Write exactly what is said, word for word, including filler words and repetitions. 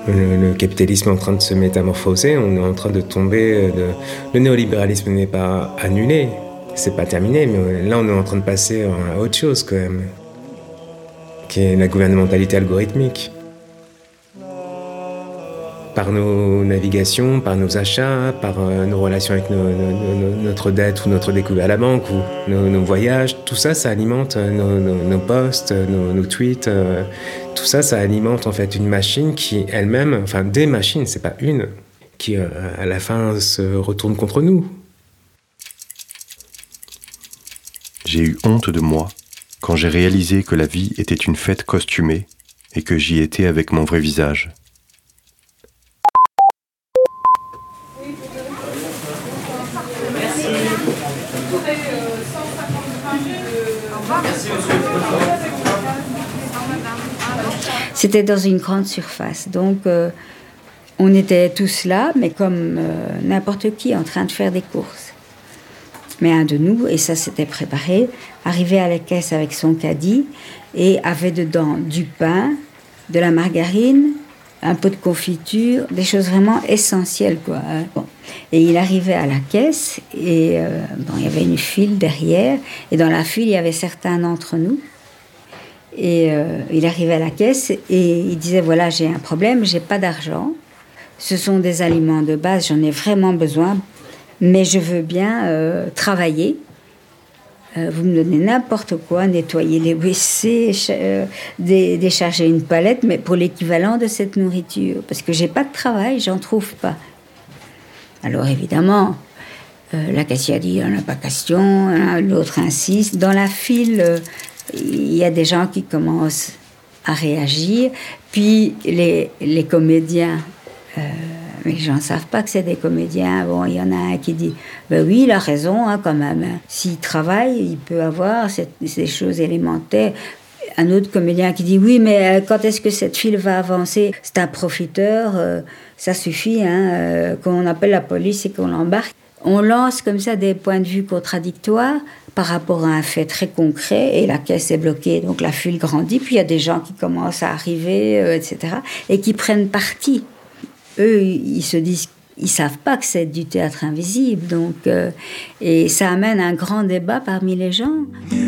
Le, le capitalisme est en train de se métamorphoser, on est en train de tomber. De... Le néolibéralisme n'est pas annulé, c'est pas terminé, mais là on est en train de passer à autre chose quand même, qui est la gouvernementalité algorithmique. Par nos navigations, par nos achats, par euh, nos relations avec nos, nos, nos, notre dette ou notre découvert à la banque ou nos, nos voyages, tout ça, ça alimente nos, nos, nos posts, nos, nos tweets. Euh, tout ça, ça alimente en fait une machine qui elle-même, enfin des machines, c'est pas une, qui euh, à la fin se retourne contre nous. J'ai eu honte de moi quand j'ai réalisé que la vie était une fête costumée et que j'y étais avec mon vrai visage. C'était dans une grande surface, donc euh, on était tous là, mais comme euh, n'importe qui en train de faire des courses. Mais un de nous, et ça s'était préparé, arrivait à la caisse avec son caddie et avait dedans du pain, de la margarine, un pot de confiture, des choses vraiment essentielles, quoi. Bon. Et il arrivait à la caisse et euh, bon, il y avait une file derrière, et dans la file il y avait certains d'entre nous. Et euh, il arrivait à la caisse et il disait voilà, j'ai un problème, j'ai pas d'argent, ce sont des aliments de base, j'en ai vraiment besoin, mais je veux bien euh, travailler. Euh, vous me donnez n'importe quoi, nettoyer les W C, euh, dé- décharger une palette, mais pour l'équivalent de cette nourriture, parce que j'ai pas de travail, j'en trouve pas. Alors évidemment, euh, la caissière dit il n'y en a pas question, hein, l'autre insiste. Dans la file, euh, il y a des gens qui commencent à réagir, puis les, les comédiens, euh, mais les gens ne savent pas que c'est des comédiens. Bon, il y en a un qui dit ben oui, il a raison, hein, quand même. Hein. S'il travaille, il peut avoir cette, ces choses élémentaires. Un autre comédien qui dit oui, mais quand est-ce que cette file va avancer? C'est un profiteur, euh, ça suffit, hein, euh, qu'on appelle la police et qu'on l'embarque. On lance comme ça des points de vue contradictoires par rapport à un fait très concret, et la caisse est bloquée, donc la file grandit, puis il y a des gens qui commencent à arriver, euh, et cetera, et qui prennent parti. Eux, ils se disent, ils savent pas que c'est du théâtre invisible, donc, euh, et ça amène un grand débat parmi les gens.